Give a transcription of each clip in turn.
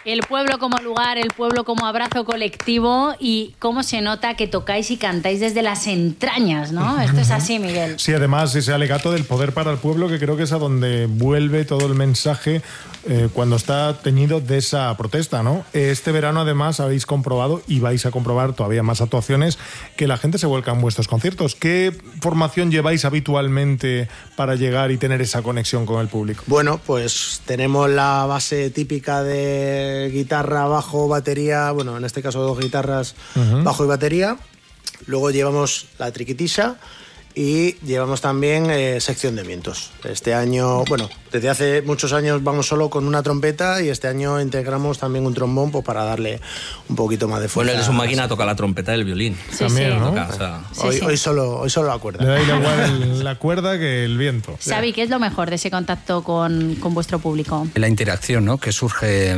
El pueblo como lugar, el pueblo como abrazo colectivo y cómo se nota que tocáis y cantáis desde las entrañas, ¿no? Esto es así, Miguel. Sí, además ese alegato del poder para el pueblo, que creo que es a donde vuelve todo el mensaje cuando está teñido de esa protesta, ¿no? Este verano además habéis comprobado y vais a comprobar todavía más actuaciones que la gente se vuelca en vuestros conciertos. ¿Qué formación lleváis habitualmente para llegar y tener esa conexión con el público? Bueno, pues tenemos la base típica de guitarra, bajo, batería, bueno, en este caso 2 guitarras, bajo y batería. Luego llevamos la triquitisa y llevamos también sección de vientos. Este año, bueno, desde hace muchos años vamos solo con una trompeta y este año integramos también un trombón pues, para darle un poquito más de fuerza. Bueno, él es un máquina, toca la trompeta y el violín. Sí, También, sí. ¿no? Toca, o sea, Hoy solo la cuerda. Le dais igual la cuerda que el viento. Xavi, ¿qué es lo mejor de ese contacto con vuestro público? La interacción, ¿no? que surge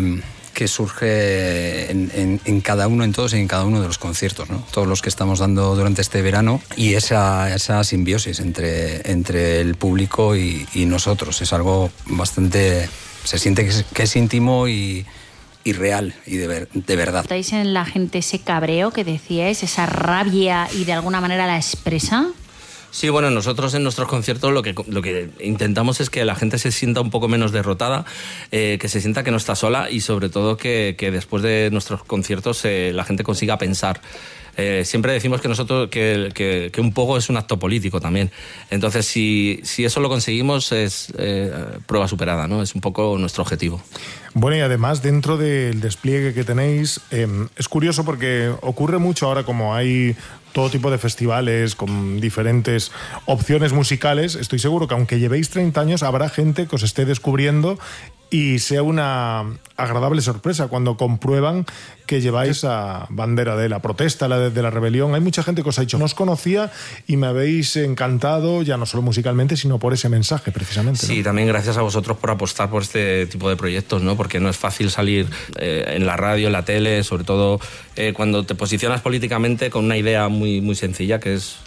en cada uno, en todos y en cada uno de los conciertos, ¿no? Todos los que estamos dando durante este verano, y esa simbiosis entre el público y nosotros es algo bastante... Se siente que es íntimo y real y de verdad. ¿Notáis en la gente ese cabreo que decíais, esa rabia y de alguna manera la expresa? sí, bueno, nosotros en nuestros conciertos lo que intentamos es que la gente se sienta un poco menos derrotada, que se sienta que no está sola y sobre todo que después de nuestros conciertos la gente consiga pensar. Siempre decimos que nosotros que un poco es un acto político también. Entonces, si eso lo conseguimos, es prueba superada, ¿no? Es un poco nuestro objetivo. Bueno, y además, dentro del despliegue que tenéis, es curioso porque ocurre mucho ahora, como hay todo tipo de festivales con diferentes opciones musicales. Estoy seguro que aunque llevéis 30 años, habrá gente que os esté descubriendo y sea una agradable sorpresa cuando comprueban que lleváis a bandera de la protesta, de la rebelión. Hay mucha gente que os ha dicho, no os conocía y me habéis encantado, ya no solo musicalmente, sino por ese mensaje, precisamente, ¿no? Sí, también gracias a vosotros por apostar por este tipo de proyectos, ¿no? Porque no es fácil salir en la radio, en la tele, sobre todo cuando te posicionas políticamente con una idea muy, muy sencilla, que es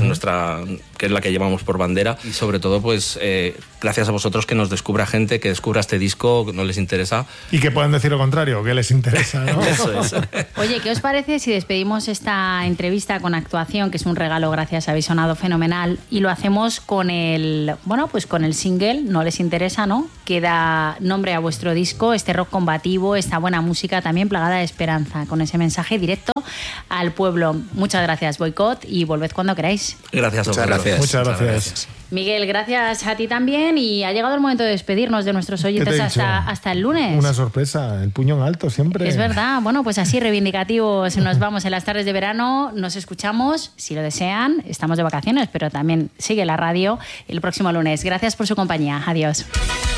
la que llevamos por bandera, y sobre todo pues gracias a vosotros que nos descubra gente, que descubra este disco, que no les interesa. Y que puedan decir lo contrario, que les interesa, ¿no? Eso es. Oye, ¿qué os parece si despedimos esta entrevista con actuación, que es un regalo, gracias, habéis sonado fenomenal, y lo hacemos con el single, No les interesa, ¿no? Que da nombre a vuestro disco, este rock combativo, esta buena música también plagada de esperanza, con ese mensaje directo al pueblo. Muchas gracias, Boicot, y volved cuando queráis. Gracias a vosotros. Muchas gracias. Miguel, gracias a ti también, y ha llegado el momento de despedirnos de nuestros oyentes hasta el lunes. Una sorpresa, el puño en alto siempre. Es verdad, bueno, pues así reivindicativos nos vamos en las tardes de verano, nos escuchamos, si lo desean, estamos de vacaciones, pero también sigue la radio el próximo lunes. Gracias por su compañía, adiós.